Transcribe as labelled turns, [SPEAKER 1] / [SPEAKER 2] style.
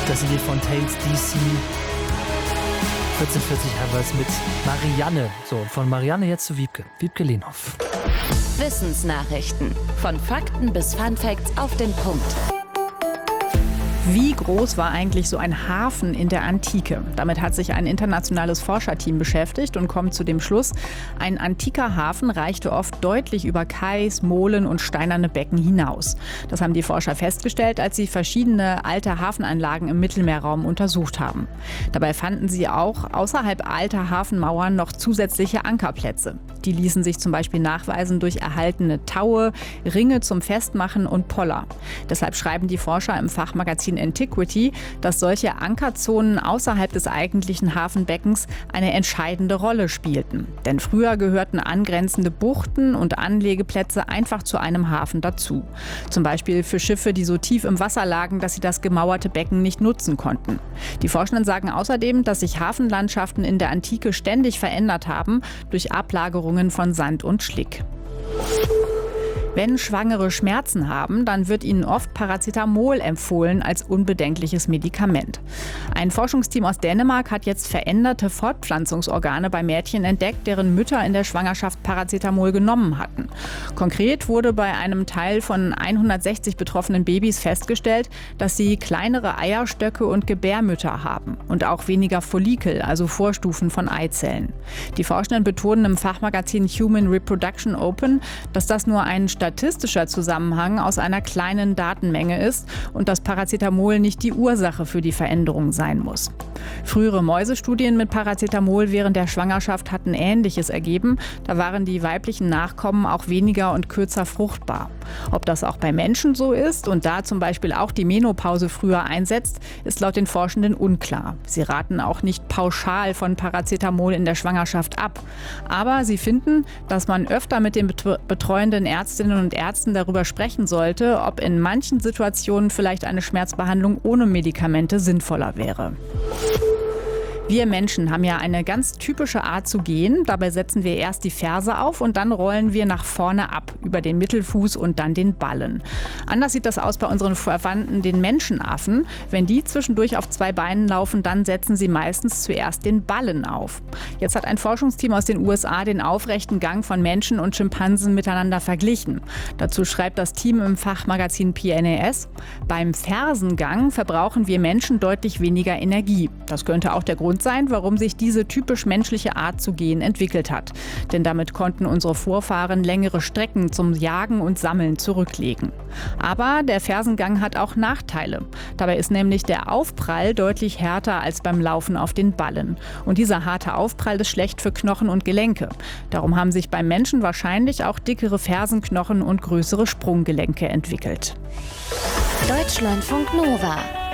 [SPEAKER 1] Das sind die Fontaines DC. 1440 haben wir es mit Marianne. So, von Marianne jetzt zu Wiebke. Wiebke Lehnhoff.
[SPEAKER 2] Wissensnachrichten. Von Fakten bis Funfacts auf den Punkt.
[SPEAKER 3] Wie groß war eigentlich so ein Hafen in der Antike? Damit hat sich ein internationales Forscherteam beschäftigt und kommt zu dem Schluss, ein antiker Hafen reichte oft deutlich über Kais, Molen und steinerne Becken hinaus. Das haben die Forscher festgestellt, als sie verschiedene alte Hafenanlagen im Mittelmeerraum untersucht haben. Dabei fanden sie auch außerhalb alter Hafenmauern noch zusätzliche Ankerplätze. Die ließen sich zum Beispiel nachweisen durch erhaltene Taue, Ringe zum Festmachen und Poller. Deshalb schreiben die Forscher im Fachmagazin Antiquity, dass solche Ankerzonen außerhalb des eigentlichen Hafenbeckens eine entscheidende Rolle spielten. Denn früher gehörten angrenzende Buchten und Anlegeplätze einfach zu einem Hafen dazu. Zum Beispiel für Schiffe, die so tief im Wasser lagen, dass sie das gemauerte Becken nicht nutzen konnten. Die Forschenden sagen außerdem, dass sich Hafenlandschaften in der Antike ständig verändert haben durch Ablagerungen von Sand und Schlick. Wenn Schwangere Schmerzen haben, dann wird ihnen oft Paracetamol empfohlen als unbedenkliches Medikament. Ein Forschungsteam aus Dänemark hat jetzt veränderte Fortpflanzungsorgane bei Mädchen entdeckt, deren Mütter in der Schwangerschaft Paracetamol genommen hatten. Konkret wurde bei einem Teil von 160 betroffenen Babys festgestellt, dass sie kleinere Eierstöcke und Gebärmütter haben und auch weniger Follikel, also Vorstufen von Eizellen. Die Forschenden betonen im Fachmagazin Human Reproduction Open, dass das nur ein statistischer Zusammenhang aus einer kleinen Datenmenge ist und dass Paracetamol nicht die Ursache für die Veränderung sein muss. Frühere Mäusestudien mit Paracetamol während der Schwangerschaft hatten Ähnliches ergeben. Da waren die weiblichen Nachkommen auch weniger und kürzer fruchtbar. Ob das auch bei Menschen so ist und da zum Beispiel auch die Menopause früher einsetzt, ist laut den Forschenden unklar. Sie raten auch nicht pauschal von Paracetamol in der Schwangerschaft ab. Aber sie finden, dass man öfter mit den betreuenden Ärztinnen und Ärzten darüber sprechen sollte, ob in manchen Situationen vielleicht eine Schmerzbehandlung ohne Medikamente sinnvoller wäre. Wir Menschen haben ja eine ganz typische Art zu gehen. Dabei setzen wir erst die Ferse auf und dann rollen wir nach vorne ab, über den Mittelfuß und dann den Ballen. Anders sieht das aus bei unseren Verwandten, den Menschenaffen. Wenn die zwischendurch auf zwei Beinen laufen, dann setzen sie meistens zuerst den Ballen auf. Jetzt hat ein Forschungsteam aus den USA den aufrechten Gang von Menschen und Schimpansen miteinander verglichen. Dazu schreibt das Team im Fachmagazin PNAS: Beim Fersengang verbrauchen wir Menschen deutlich weniger Energie. Das könnte auch der Grund sein, warum sich diese typisch menschliche Art zu gehen entwickelt hat. Denn damit konnten unsere Vorfahren längere Strecken zum Jagen und Sammeln zurücklegen. Aber der Fersengang hat auch Nachteile. Dabei ist nämlich der Aufprall deutlich härter als beim Laufen auf den Ballen. Und dieser harte Aufprall ist schlecht für Knochen und Gelenke. Darum haben sich beim Menschen wahrscheinlich auch dickere Fersenknochen und größere Sprunggelenke entwickelt.
[SPEAKER 2] Deutschlandfunk Nova